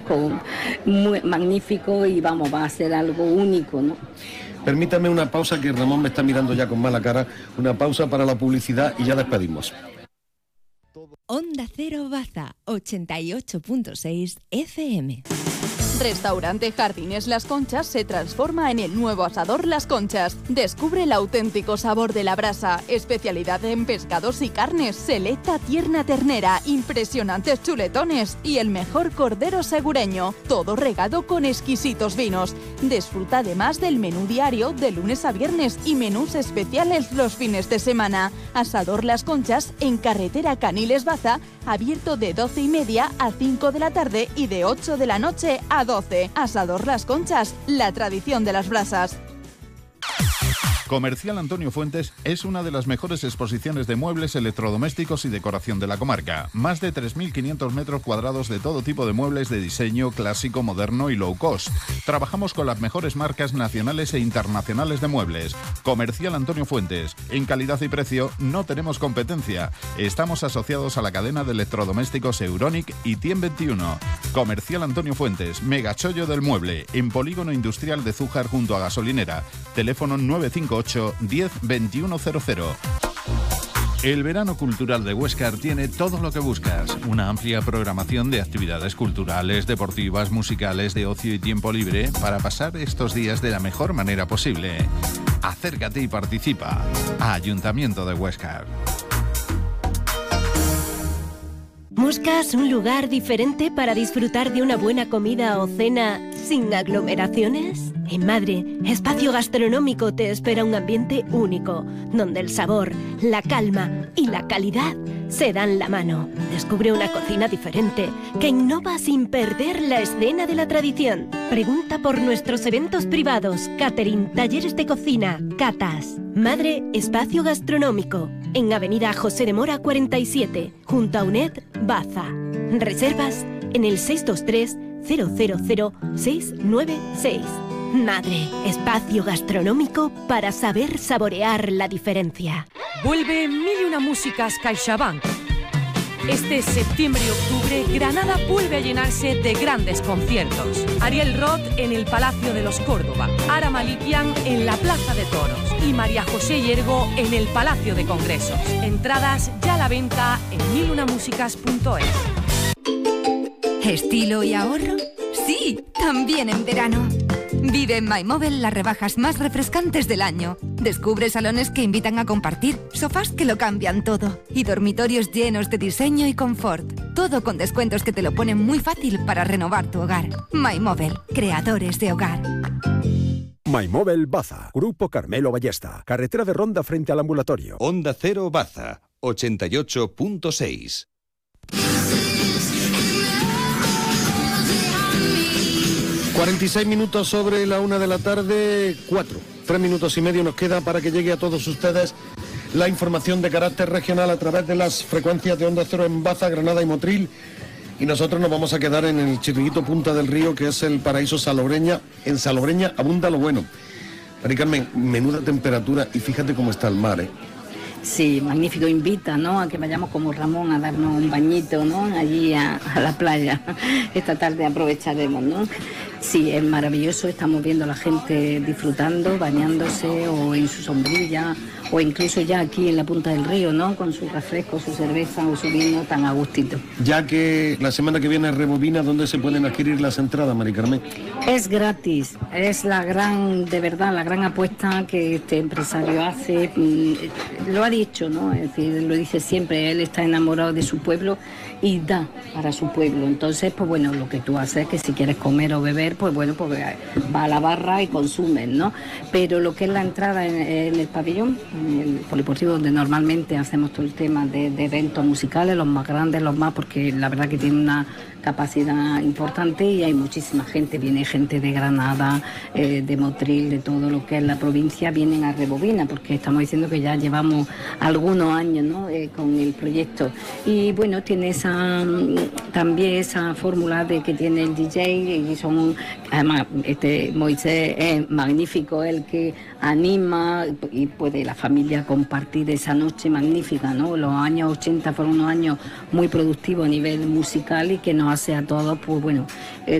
muy magnífico y vamos, va a ser algo único, ¿no? Permítame una pausa, que Ramón me está mirando ya con mala cara, una pausa para la publicidad y ya despedimos. Onda Cero Baza, 88.6 FM. Restaurante Jardines Las Conchas se transforma en el nuevo asador Las Conchas. Descubre el auténtico sabor de la brasa, especialidad en pescados y carnes, selecta tierna ternera, impresionantes chuletones y el mejor cordero segureño, todo regado con exquisitos vinos. Disfruta además del menú diario de lunes a viernes y menús especiales los fines de semana. Asador Las Conchas en carretera Caniles Baza, abierto de 12:30 a 5 de la tarde y de 8 de la noche a 12. Asador Las Conchas, la tradición de las brasas. Comercial Antonio Fuentes es una de las mejores exposiciones de muebles, electrodomésticos y decoración de la comarca. Más de 3.500 metros cuadrados de todo tipo de muebles de diseño clásico, moderno y low cost. Trabajamos con las mejores marcas nacionales e internacionales de muebles. Comercial Antonio Fuentes. En calidad y precio no tenemos competencia. Estamos asociados a la cadena de electrodomésticos Euronic y Tien 21. Comercial Antonio Fuentes, megachollo del mueble, en Polígono Industrial de Zújar junto a Gasolinera. Teléfono 958 10 2100. El verano cultural de Huéscar tiene todo lo que buscas. Una amplia programación de actividades culturales, deportivas, musicales, de ocio y tiempo libre para pasar estos días de la mejor manera posible. Acércate y participa. Ayuntamiento de Huéscar. ¿Buscas un lugar diferente para disfrutar de una buena comida o cena sin aglomeraciones? En Madre, Espacio Gastronómico te espera un ambiente único, donde el sabor, la calma y la calidad se dan la mano. Descubre una cocina diferente que innova sin perder la escena de la tradición. Pregunta por nuestros eventos privados, catering, talleres de cocina, catas. Madre, Espacio Gastronómico, en Avenida José de Mora 47, junto a UNED, Baza. Reservas en el 623 000 696. Madre, Espacio Gastronómico para saber saborear la diferencia. Vuelve Mil y una Músicas CaixaBank. Este septiembre y octubre, Granada vuelve a llenarse de grandes conciertos. Ariel Roth en el Palacio de los Córdoba, Ara Malikian en la Plaza de Toros y María José Yergo en el Palacio de Congresos. Entradas ya a la venta en milunamusicas.es. ¿Estilo y ahorro? Sí, también en verano. Vive en MyMobile las rebajas más refrescantes del año. Descubre salones que invitan a compartir, sofás que lo cambian todo y dormitorios llenos de diseño y confort. Todo con descuentos que te lo ponen muy fácil para renovar tu hogar. MyMobile, creadores de hogar. MyMobile Baza, Grupo Carmelo Ballesta, carretera de Ronda frente al ambulatorio. Onda Cero Baza, 88.6. ...46 minutos sobre la 1 de la tarde, 3 minutos y medio nos queda para que llegue a todos ustedes la información de carácter regional a través de las frecuencias de Onda Cero en Baza, Granada y Motril. Y nosotros nos vamos a quedar en el chiringuito Punta del Río, que es el paraíso salobreña. En Salobreña abunda lo bueno. Mari Carmen, menuda temperatura y fíjate cómo está el mar, ¿eh? Sí, magnífico, invita, ¿no?, a que vayamos como Ramón a darnos un bañito, ¿no?, allí a la playa. Esta tarde aprovecharemos, ¿no? Sí, es maravilloso, estamos viendo a la gente disfrutando, bañándose o en su sombrilla o incluso ya aquí en la Punta del Río, ¿no?, con su refresco, su cerveza o su vino tan a gustito. Ya que la semana que viene rebobina, ¿dónde se pueden adquirir las entradas, Mari Carmen? Es gratis, es la gran, de verdad, la gran apuesta que este empresario hace. Lo ha dicho, ¿no?, es decir, lo dice siempre, él está enamorado de su pueblo y da para su pueblo. Entonces, pues bueno, lo que tú haces es que si quieres comer o beber, pues bueno, pues va a la barra y consumes, ¿no? Pero lo que es la entrada en el pabellón, en el polideportivo, donde normalmente hacemos todo el tema de eventos musicales, los más grandes, los más, porque la verdad que tiene una capacidad importante y hay muchísima gente, viene gente de Granada, de Motril, de todo lo que es la provincia, vienen a Rebobina, porque estamos diciendo que ya llevamos algunos años, ¿no?, con el proyecto. Y bueno, tiene también esa fórmula de que tiene el DJ y son, además, Moisés es magnífico, el que anima y puede la familia compartir esa noche magnífica, ¿no? Los años 80 fueron unos años muy productivos a nivel musical y que nos hace a todos, pues bueno,